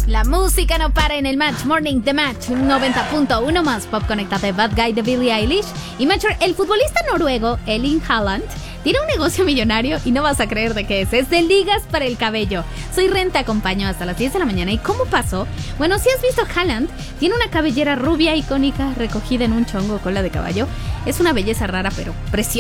La música no para en el Match Morning The Match 90.1 más Pop Conecta de Bad Guy de Billie Eilish. Y Matcher, el futbolista noruego Erling Haaland tiene un negocio millonario y no vas a creer de qué es de ligas para el cabello. Soy Ren, te acompaño hasta las 10 de la mañana. ¿Y cómo pasó? Bueno, si has visto, Haaland tiene una cabellera rubia icónica recogida en un chongo cola de caballo. Es una belleza rara pero preciosa.